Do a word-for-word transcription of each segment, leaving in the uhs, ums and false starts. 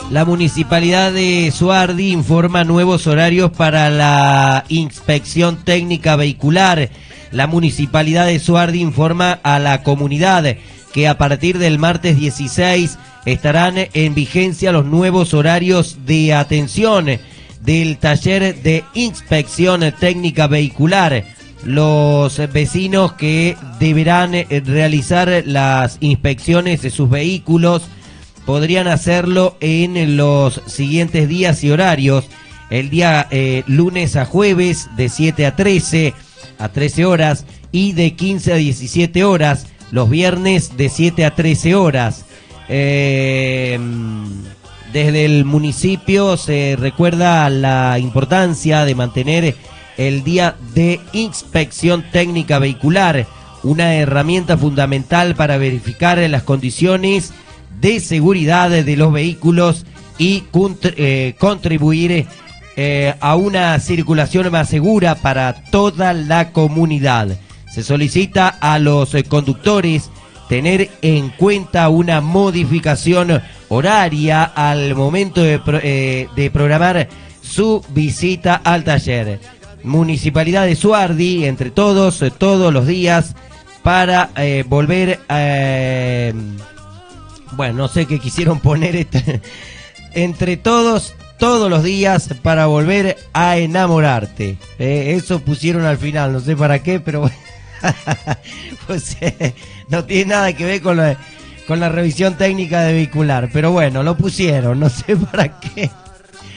La Municipalidad de Suardi informa nuevos horarios para la inspección técnica vehicular. La Municipalidad de Suardi informa a la comunidad que a partir del martes dieciséis estarán en vigencia los nuevos horarios de atención del taller de inspección técnica vehicular. Los vecinos que deberán realizar las inspecciones de sus vehículos podrían hacerlo en los siguientes días y horarios. El día eh, lunes a jueves de siete a trece, a trece horas, y de quince a diecisiete horas, los viernes de siete a trece horas. Eh, desde el municipio se recuerda la importancia de mantener el día de inspección técnica vehicular, una herramienta fundamental para verificar las condiciones de seguridad de los vehículos y eh, contribuir eh, a una circulación más segura para toda la comunidad. Se solicita a los eh, conductores tener en cuenta una modificación horaria al momento de, pro, eh, de programar su visita al taller. Municipalidad de Suardi, entre todos, eh, todos los días, para eh, volver a... Eh, bueno, no sé qué quisieron poner este, entre todos, todos los días para volver a enamorarte. Eh, eso pusieron al final, no sé para qué, pero pues, eh, no tiene nada que ver con la, con la revisión técnica de vehicular. Pero bueno, lo pusieron, no sé para qué.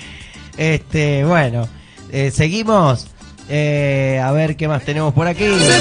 Este, bueno, eh, seguimos. Eh, a ver qué más tenemos por aquí.